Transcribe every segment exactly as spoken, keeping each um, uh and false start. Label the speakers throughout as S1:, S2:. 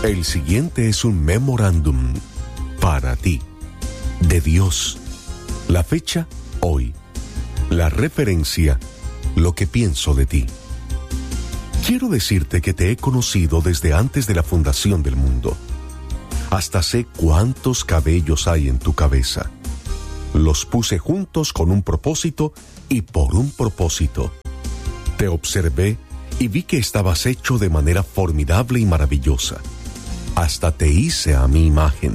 S1: El siguiente es un memorándum para ti, de Dios. La fecha, hoy. La referencia, lo que pienso de ti. Quiero decirte que te he conocido desde antes de la fundación del mundo. Hasta sé cuántos cabellos hay en tu cabeza. Los puse juntos con un propósito y por un propósito. Te observé y vi que estabas hecho de manera formidable y maravillosa. Hasta te hice a mi imagen.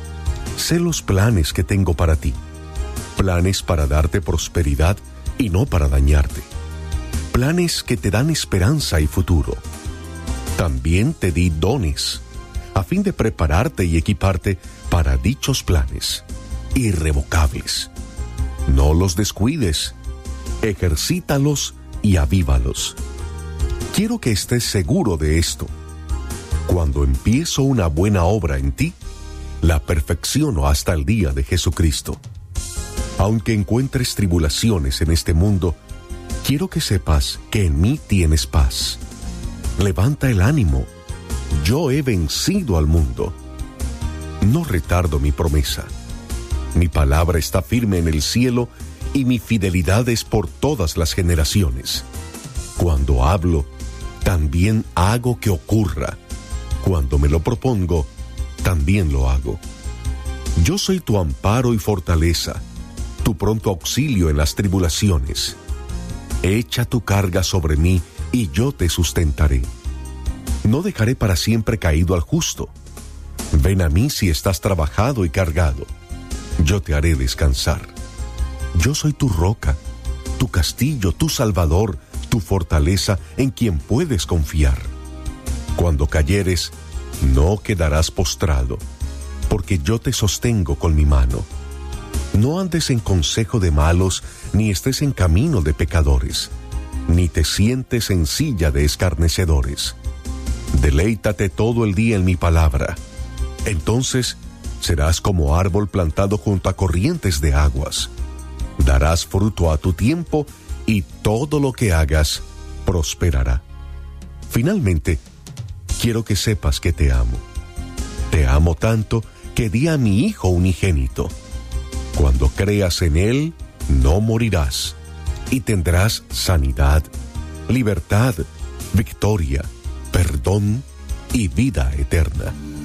S1: Sé los planes que tengo para ti. Planes para darte prosperidad y no para dañarte. Planes que te dan esperanza y futuro. También te di dones, a fin de prepararte y equiparte para dichos planes, irrevocables. No los descuides, ejercítalos y avívalos. Quiero que estés seguro de esto. Cuando empiezo una buena obra en ti, la perfecciono hasta el día de Jesucristo. Aunque encuentres tribulaciones en este mundo, quiero que sepas que en mí tienes paz. Levanta el ánimo. Yo he vencido al mundo. No retardo mi promesa. Mi palabra está firme en el cielo y mi fidelidad es por todas las generaciones. Cuando hablo, también hago que ocurra. Cuando me lo propongo, también lo hago. Yo soy tu amparo y fortaleza, tu pronto auxilio en las tribulaciones. Echa tu carga sobre mí y yo te sustentaré. No dejaré para siempre caído al justo. Ven a mí si estás trabajado y cargado. Yo te haré descansar. Yo soy tu roca, tu castillo, tu salvador, tu fortaleza en quien puedes confiar. Cuando cayeres, no quedarás postrado, porque yo te sostengo con mi mano. No andes en consejo de malos, ni estés en camino de pecadores, ni te sientes en silla de escarnecedores. Deleítate todo el día en mi palabra. Entonces serás como árbol plantado junto a corrientes de aguas. Darás fruto a tu tiempo y todo lo que hagas prosperará. Finalmente, quiero que sepas que te amo. Te amo tanto que di a mi Hijo unigénito. Cuando creas en Él, no morirás y tendrás sanidad, libertad, victoria, perdón y vida eterna.